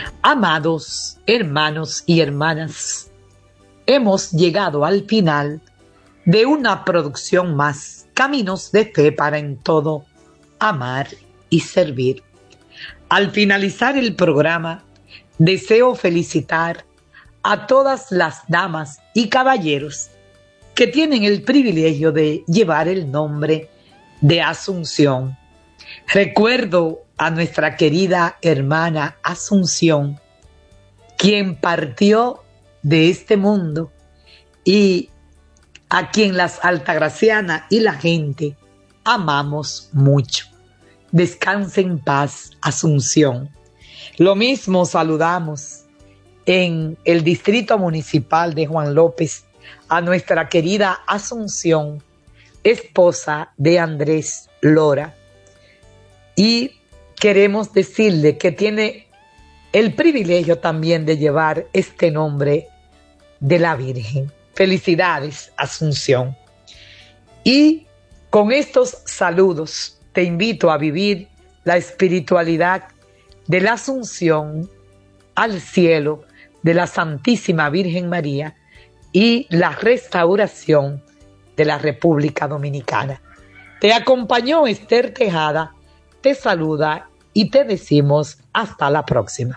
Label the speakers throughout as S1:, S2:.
S1: Amados hermanos y hermanas, hemos llegado al final de una producción más, Caminos de Fe para en todo amar y servir. Al finalizar el programa, deseo felicitar a todas las damas y caballeros que tienen el privilegio de llevar el nombre de Asunción. Recuerdo a nuestra querida hermana Asunción, quien partió de este mundo y a quien las altagracianas y la gente amamos mucho. Descanse en paz, Asunción. Lo mismo saludamos en el Distrito Municipal de Juan López a nuestra querida Asunción, esposa de Andrés Lora. Y queremos decirle que tiene el privilegio también de llevar este nombre de la Virgen. Felicidades, Asunción. Y con estos saludos te invito a vivir la espiritualidad de la Asunción al cielo de la Santísima Virgen María y la restauración de la República Dominicana. Te acompañó Esther Tejada, te saluda y te decimos hasta la próxima.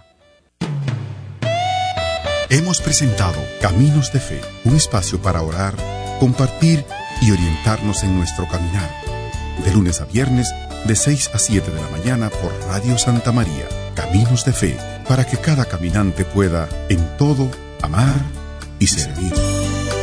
S2: Hemos presentado Caminos de Fe, un espacio para orar, compartir y orientarnos en nuestro caminar. De lunes a viernes, de 6 a 7 de la mañana por Radio Santa María. Caminos de Fe, para que cada caminante pueda, en todo, amar y servir.